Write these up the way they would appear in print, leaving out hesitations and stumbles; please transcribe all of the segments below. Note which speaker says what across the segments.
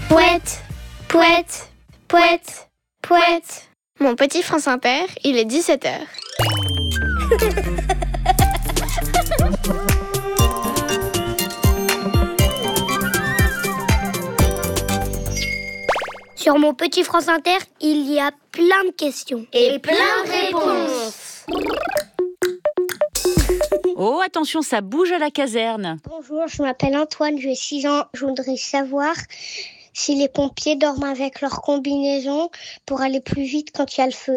Speaker 1: Pouette, pouette, pouette, pouette. Mon petit France Inter, il est 17h.
Speaker 2: Sur mon petit France Inter, il y a plein de questions.
Speaker 1: Et plein de réponses.
Speaker 3: Oh, attention, ça bouge à la caserne.
Speaker 2: Bonjour, je m'appelle Antoine, j'ai 6 ans. Je voudrais savoir si les pompiers dorment avec leur combinaison pour aller plus vite quand il y a le feu.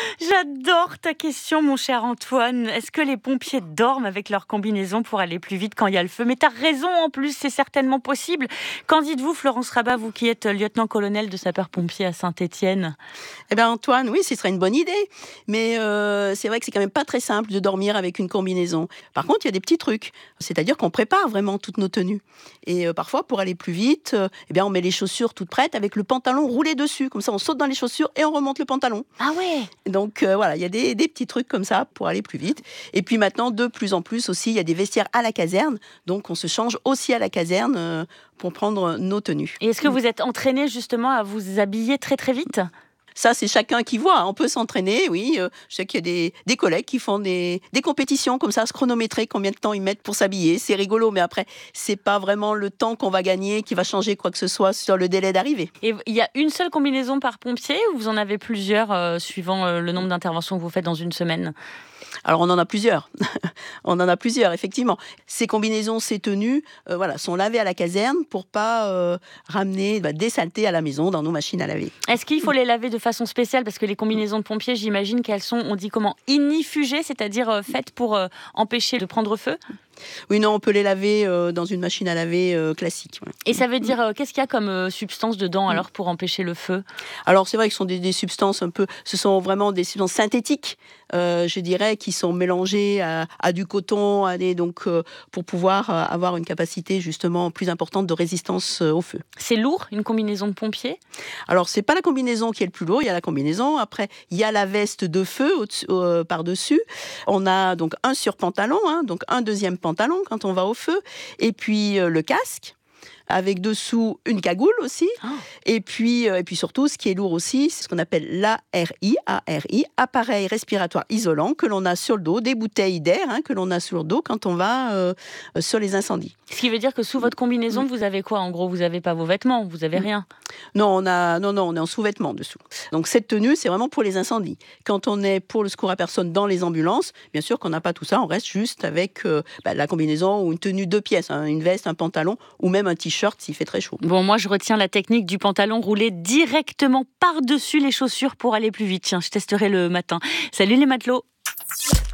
Speaker 3: J'adore ta question, mon cher Antoine. Est-ce que les pompiers dorment avec leur combinaison pour aller plus vite quand il y a le feu ? Mais t'as raison, en plus, c'est certainement possible. Qu'en dites-vous, Florence Rabat, vous qui êtes lieutenant-colonel de sapeurs-pompiers à Saint-Étienne ?
Speaker 4: Eh bien, Antoine, oui, ce serait une bonne idée. Mais c'est vrai que c'est quand même pas très simple de dormir avec une combinaison. Par contre, il y a des petits trucs. C'est-à-dire qu'on prépare vraiment toutes nos tenues. Et parfois, pour aller plus vite, eh bien, on met les chaussures toutes prêtes avec le pantalon roulé dessus. Comme ça, on saute dans les chaussures et on remonte le pantalon.
Speaker 3: Ah ouais.
Speaker 4: Donc voilà, il y a des petits trucs comme ça pour aller plus vite. Et puis maintenant, de plus en plus aussi, il y a des vestiaires à la caserne. Donc on se change aussi à la caserne pour prendre nos tenues.
Speaker 3: Et est-ce que vous êtes entraîné justement à vous habiller très très vite ?
Speaker 4: Ça, c'est chacun qui voit. On peut s'entraîner, oui. Je sais qu'il y a des collègues qui font des compétitions comme ça, à se chronométrer combien de temps ils mettent pour s'habiller. C'est rigolo, mais après, c'est pas vraiment le temps qu'on va gagner qui va changer quoi que ce soit sur le délai d'arrivée.
Speaker 3: Et il y a une seule combinaison par pompier ou vous en avez plusieurs suivant le nombre d'interventions que vous faites dans une semaine ?
Speaker 4: Alors, on en a plusieurs. On en a plusieurs, effectivement. Ces combinaisons, ces tenues, sont lavées à la caserne pour pas ramener des saletés à la maison dans nos machines à laver.
Speaker 3: Est-ce qu'il faut les laver de façon spéciale ? Parce que les combinaisons de pompiers, j'imagine qu'elles sont, on dit comment, ignifugées, c'est-à-dire faites pour empêcher de prendre feu ?
Speaker 4: Oui, non, on peut les laver dans une machine à laver classique. Ouais.
Speaker 3: Et ça veut dire, qu'est-ce qu'il y a comme substance dedans alors pour empêcher le feu ?
Speaker 4: Alors, c'est vrai que ce sont des substances ce sont vraiment des substances synthétiques, je dirais, qui sont mélangées à du coton, pour pouvoir avoir une capacité justement plus importante de résistance au feu.
Speaker 3: C'est lourd, une combinaison de pompier ?
Speaker 4: Alors, c'est pas la combinaison qui est le plus lourd, il y a la combinaison, après, il y a la veste de feu par-dessus. On a donc un surpantalon, donc un deuxième pantalon quand on va au feu, et puis le casque, avec dessous une cagoule aussi, et puis surtout, ce qui est lourd aussi, c'est ce qu'on appelle l'ARI, appareil respiratoire isolant, que l'on a sur le dos, des bouteilles d'air que l'on a sur le dos quand on va sur les incendies.
Speaker 3: Ce qui veut dire que sous votre combinaison, vous avez quoi ? En gros, vous n'avez pas vos vêtements, vous n'avez rien ?
Speaker 4: Non, on est en sous-vêtements dessous. Donc cette tenue, c'est vraiment pour les incendies. Quand on est pour le secours à personne dans les ambulances, bien sûr qu'on n'a pas tout ça, on reste juste avec la combinaison ou une tenue 2 pièces, une veste, un pantalon ou même un t-shirt s'il fait très chaud.
Speaker 3: Bon, moi je retiens la technique du pantalon roulé directement par-dessus les chaussures pour aller plus vite. Tiens, je testerai le matin. Salut les matelots.